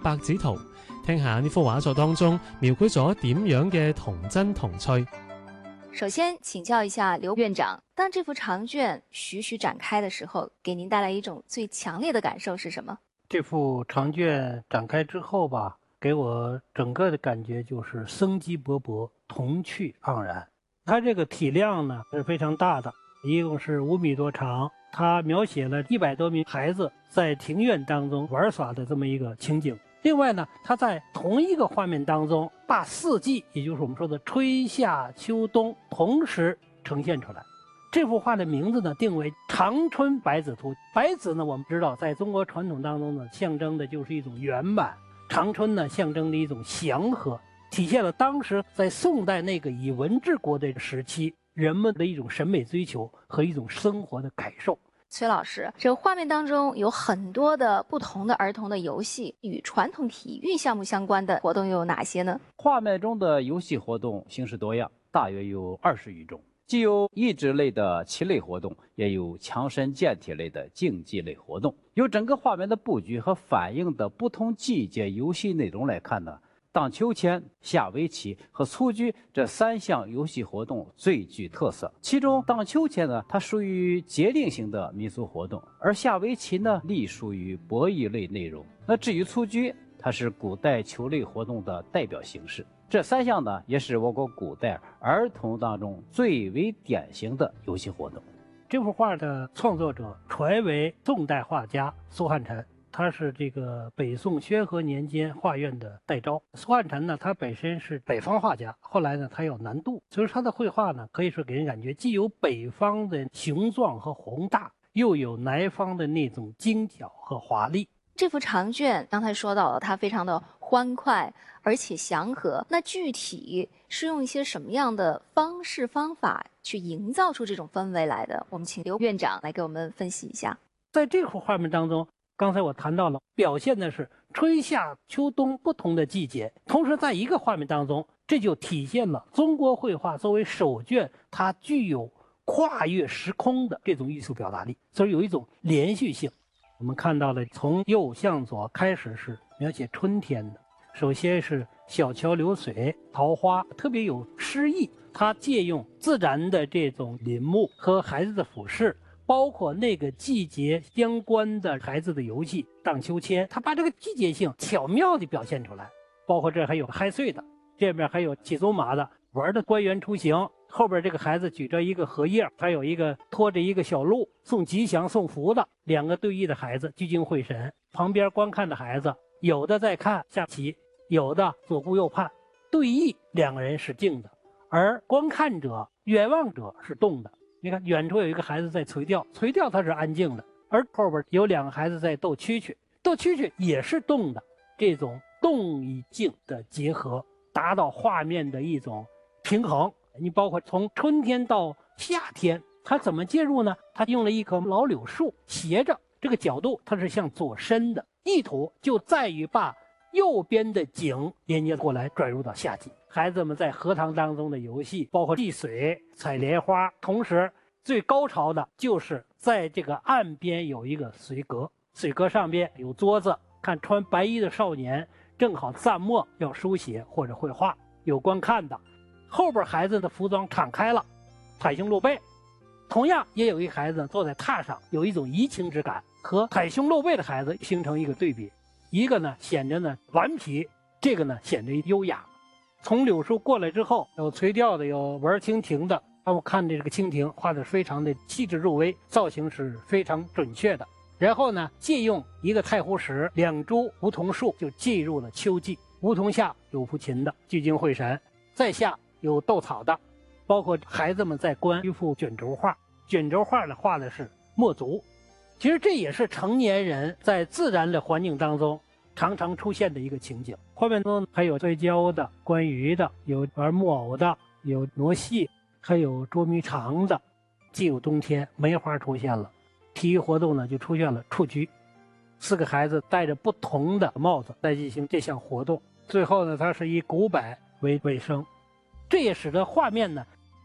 白紙圖，聽下呢幅畫作當中描繪咗點樣嘅童真童趣。 首先請教一下劉院長，當這幅長卷徐徐展開的時候，給您帶來一種最強烈的感受是什麼？ 這幅長卷展開之後吧，給我整個的感覺就是生機勃勃，童趣盎然。它這個體量呢是非常大的，一共是5米多長，它描寫了100多名孩子在庭院當中玩耍的這麼一個情景。另外呢，它在同一個畫面當中把四季，也就是我們說的春夏秋冬同時呈現出來。這幅畫的名字呢定為長春百子圖。百子呢我們知道在中國傳統當中呢象徵的就是一種圓滿，長春呢象徵的一種祥和，體現了當時在宋代那個以文治國的時期人們的一種審美追求和一種生活的感受。 崔老師，這個畫面當中有很多的不同的兒童的遊戲，與傳統體育項目相關的活動又有哪些呢？ 畫面中的遊戲活動形式多樣，大約有20餘種，既有益智類的棋類活動，也有強身健體類的競技類活動。由整個畫面的佈局和反映的不同季節遊戲內容來看呢，盪秋千、下圍棋和蹴鞠這3項遊戲活動最具特色。其中盪秋千呢，它屬於節令型的民俗活動，而下圍棋呢，隸屬於博弈類內容。那至於蹴鞠，它是古代球類活動的代表形式。這3項呢，也是我國古代兒童當中最為典型的遊戲活動。 這幅畫的創作者傳為宋代畫家蘇漢臣。他是這個北宋宣和年間畫院的代招。蘇漢臣呢，他本身是北方畫家，後來呢，他有南渡，所以他的繪畫呢，可以說給人感覺既有北方的雄壯和宏大，又有南方的那種精巧和華麗。 這幅長卷剛才說到了，它非常的歡快而且祥和。那具體是用一些什麼樣的方式方法去營造出這種氛圍來的？我們請劉院長來給我們分析一下。 在這幅畫面當中，剛才我談到了，表現的是春夏秋冬不同的季節，同時在一個畫面當中，這就體現了中國繪畫作為首卷，它具有跨越時空的這種藝術表達力，所以有一種連續性。我們看到了從右向左開始是描寫春天的，首先是小橋流水、桃花，特別有詩意，它借用自然的這種林木和孩子的俯視，包括那個季節相關的孩子的遊戲盪秋千，他把這個季節性巧妙地表現出來。包括這還有嗨歲的，這邊還有騎走馬的，玩的官員出行，後邊這個孩子舉着一個荷葉，還有一個拖着一個小鹿送吉祥送福的兩個對弈的孩子聚精會神，旁邊觀看的孩子有的在看下棋，有的左顧右盼。對弈兩個人是靜的，而觀看者遠望者是動的。你看遠處有一個孩子在垂釣，垂釣他是安靜的，而後邊有兩個孩子在鬥蛐蛐，鬥蛐蛐也是動的。這種動與靜的結合，達到畫面的一種平衡。你包括從春天到夏天，它怎麼介入呢？它用了一棵老柳樹斜着，這個角度它是向左伸的，意圖就在於把右邊的景連接過來，轉入到夏季。孩子們在荷塘當中的遊戲，包括戲水、採蓮花，同時最高潮的就是在這個岸邊有一個水閣，水閣上邊有桌子，看穿白衣的少年正好蘸墨要書寫或者繪畫，有觀看的。後邊孩子的服裝敞開了，袒胸露背，同樣也有一個孩子坐在榻上，有一種怡情之感，和袒胸露背的孩子形成一個對比。一個呢顯着呢頑皮，這個呢顯着優雅。從柳樹過來之後，有垂釣的，有玩蜻蜓的。我看這個蜻蜓畫得非常的細致入微，造型是非常準確的。然後呢，借用一個太湖石、兩株梧桐樹，就進入了秋季。梧桐下有撫琴的，聚精會神；在下有鬥草的，包括孩子們在觀一幅卷軸畫。卷軸畫呢畫的是墨族，其實這也是成年人在自然的環境當中常常出現的一個情景。畫面中還有摔跤的、觀魚的，有玩木偶的，有挪戲，還有捉迷藏的。進入冬天，梅花出現了，體育活動呢就出現了蹴鞠。4個孩子戴着不同的帽子來進行這項活動。最後呢，它是以鼓擺為尾聲，這也使得畫面呢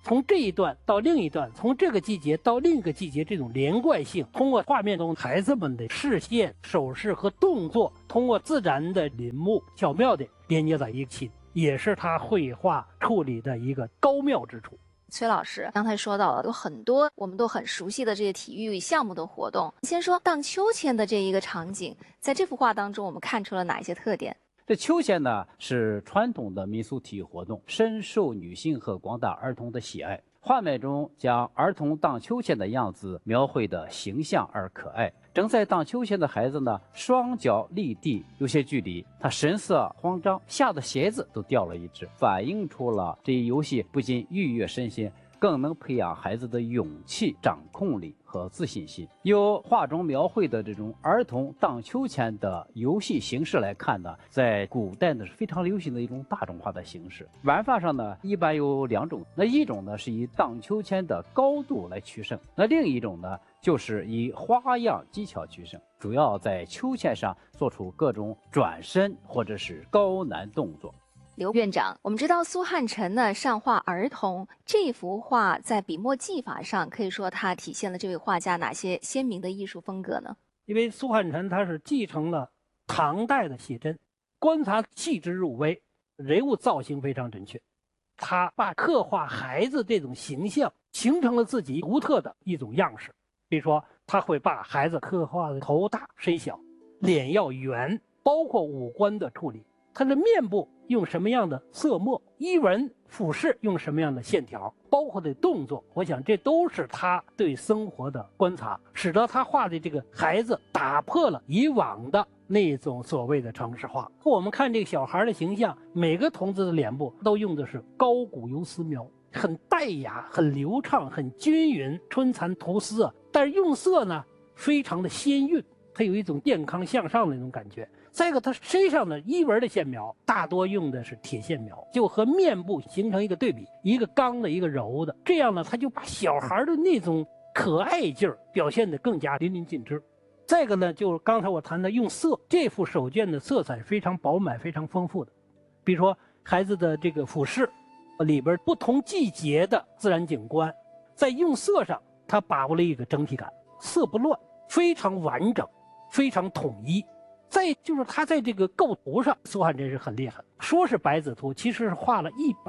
从这一段到另一段，从这个季节到另一个季节，这种连贯性，通过画面中孩子们的视线、手势和动作，通过自然的临摹，巧妙地连接在一起，也是他绘画处理的一个高妙之处。 崔老师刚才说到了，有很多我们都很熟悉的这些体育项目的活动。先说荡秋千的这一个场景，在这幅画当中，我们看出了哪一些特点？ 这秋千呢是传统的民俗体育活动，深受女性和广大儿童的喜爱。画面中将儿童荡秋千的样子描绘得形象而可爱。正在荡秋千的孩子呢，双脚离地有些距离，他神色慌张，吓得鞋子都掉了一只，反映出了这一游戏不仅愉悦身心，更能培养孩子的勇气、掌控力和自信心。由画中描绘的这种儿童荡秋千的游戏形式来看呢，在古代呢是非常流行的一种大众化的形式。玩法上呢，一般有2种，那一种呢是以荡秋千的高度来取胜，那另一种呢就是以花样技巧取胜，主要在秋千上做出各种转身或者是高难动作。 刘院长，我们知道苏汉臣呢善画儿童，这幅画在笔墨技法上，可以说它体现了这位画家哪些鲜明的艺术风格呢？ 因为苏汉臣他是继承了唐代的写真，观察细致入微，人物造型非常准确。他把刻画孩子这种形象形成了自己独特的一种样式。比如说，他会把孩子刻画的头大身小，脸要圆，包括五官的处理，他的面部用什么样的色墨，衣纹服饰用什么样的线条，包括的动作，我想这都是他对生活的观察，使得他画的这个孩子打破了以往的那种所谓的程式化。我们看这个小孩的形象，每个童子的脸部都用的是高古油丝描，很带雅，很流畅，很均匀，春蚕吐丝啊。但是用色呢非常的鲜韵，它有一种健康向上的那种感觉。再一个，它身上的衣纹的线描大多用的是铁线描，就和面部形成一个对比，一个刚的，一个柔的，这样呢，他就把小孩的那种可爱劲儿表现得更加淋漓尽致。再一个呢，就是刚才我谈的用色，这幅手卷的色彩非常饱满，非常丰富的。比如说孩子的这个服饰里边不同季节的自然景观，在用色上他把握了一个整体感，色不乱，非常完整，非常统一。再就是他在这个构图上，苏汉臣是很厉害。说是百子图，其实是画了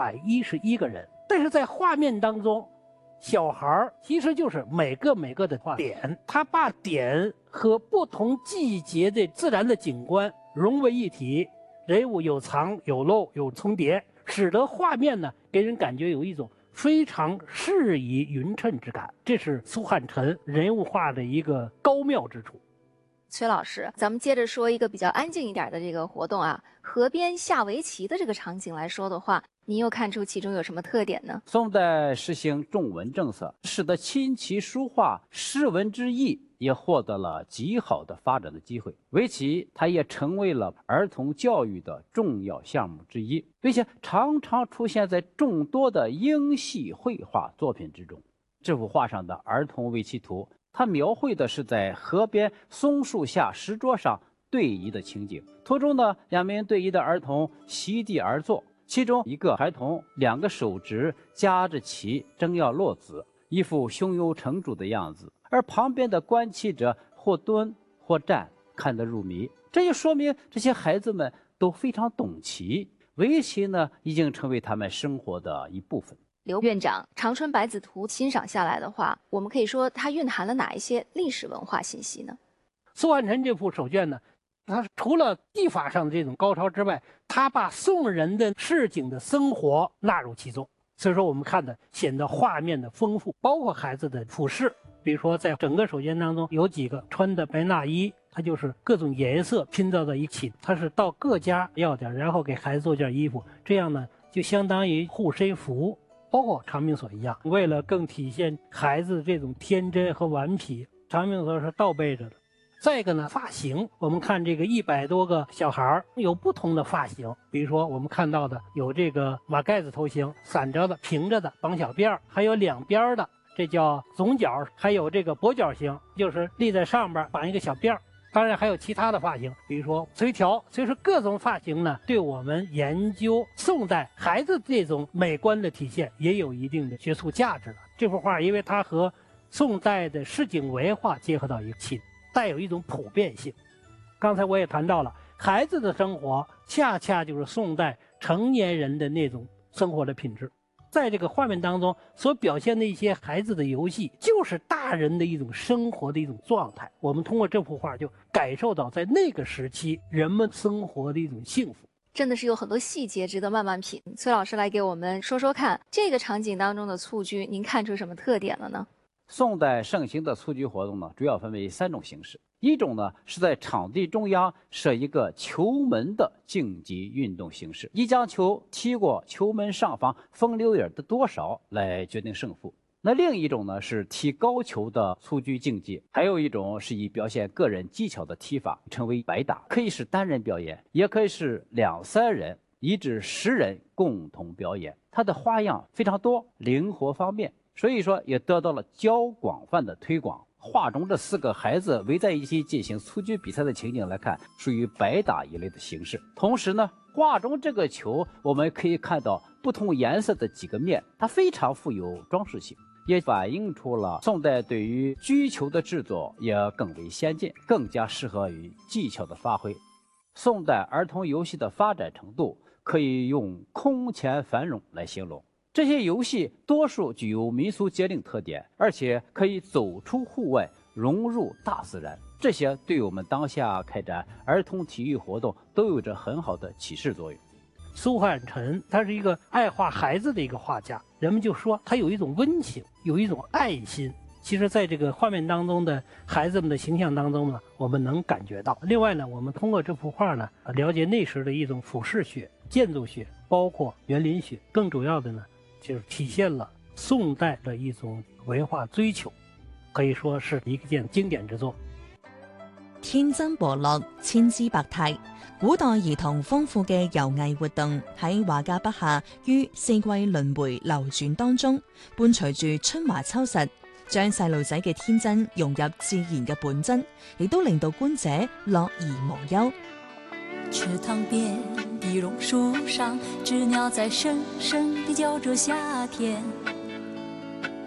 111个人，但是在画面当中，小孩其实就是每个的画点，他把点和不同季节的自然的景观融为一体，人物有藏有漏有重叠，使得画面呢给人感觉有一种非常适宜匀称之感。这是苏汉臣人物画的一个高妙之处。 崔老师，咱们接着说一个比较安静一点的这个活动啊，河边下围棋的这个场景来说的话，您又看出其中有什么特点呢？ 宋代实行重文政策，使得琴棋书画诗文之艺也获得了极好的发展的机会。围棋它也成为了儿童教育的重要项目之一，并且常常出现在众多的英系绘画作品之中。这幅画上的儿童围棋图，它描绘的是在河边松树下石桌上对弈的情景。图中呢，2名对弈的儿童席地而坐，其中一个孩童2个手指夹着棋，正要落子，一副胸有成竹的样子，而旁边的观棋者或蹲或站，看得入迷。这就说明这些孩子们都非常懂棋，围棋呢已经成为他们生活的一部分。 刘院长，长春百子图欣赏下来的话，我们可以说它蕴含了哪一些历史文化信息呢？ 苏汉臣这幅手卷呢，它除了技法上的这种高超之外，它把宋人的市井的生活纳入其中，所以说我们看的显得画面的丰富，包括孩子的服饰。比如说在整个手卷当中有几个穿的白衲衣，它就是各种颜色拼到在一起，它是到各家要点，然后给孩子做件衣服，这样呢就相当于护身符，包括长命锁一样。为了更体现孩子这种天真和顽皮，长命锁是倒背着的。再一个呢，发型，我们看这个100多个小孩有不同的发型，比如说我们看到的有这个马盖子头型，散着的、平着的、绑小辫儿，还有两边的，这叫总角，还有这个跛脚型，就是立在上边绑一个小辫儿。 当然还有其他的发型，比如说垂髫。所以说各种发型呢，对我们研究宋代孩子这种美观的体现也有一定的学术价值了。这幅画因为它和宋代的市井文化结合到一起，带有一种普遍性。刚才我也谈到了，孩子的生活恰恰就是宋代成年人的那种生活的品质。在这个画面当中所表现的一些孩子的游戏，就是大人的一种生活的一种状态。我们通过这幅画就感受到在那个时期人们生活的一种幸福。 真的是有很多细节值得慢慢品。崔老师来给我们说说看，这个场景当中的蹴鞠，您看出什么特点了呢？ 宋代盛行的蹴鞠活动呢，主要分为3种形式。一种呢是在场地中央设一个球门的竞技运动形式，以将球踢过球门上方风流眼的多少来决定胜负。那另一种呢是踢高球的蹴鞠竞技，还有一种是以表现个人技巧的踢法，称为白打，可以是单人表演，也可以是2、3人1至10人共同表演。它的花样非常多，灵活方便，所以说也得到了较广泛的推广。画中这4个孩子围在一起进行蹴鞠比赛的情景来看，属于白打一类的形式。同时呢，画中这个球我们可以看到不同颜色的几个面，它非常富有装饰性，也反映出了宋代对于鞠球的制作也更为先进，更加适合于技巧的发挥。宋代儿童游戏的发展程度可以用空前繁荣来形容。这些游戏多数具有民俗节令特点，而且可以走出户外，融入大自然。这些对我们当下开展儿童体育活动都有着很好的启示作用。 苏汉臣他是一个爱画孩子的一个画家，人们就说他有一种温情，有一种爱心。其实在这个画面当中的孩子们的形象当中呢，我们能感觉到。另外呢，我们通过这幅画呢，了解那时的一种俯视学、建筑学，包括园林学。更主要的呢，就是体现了宋代的一种文化追求，可以說是一件經典之作。 天真和樂，千姿百態。古代兒童豐富嘅遊藝活動喺畫家筆下於4季輪迴流轉當中，伴隨住春華秋實，將細路仔嘅天真融入自然嘅本真，亦都令到觀者樂而無憂。 池塘邊的榕樹上，知鳥在聲聲地叫着夏天。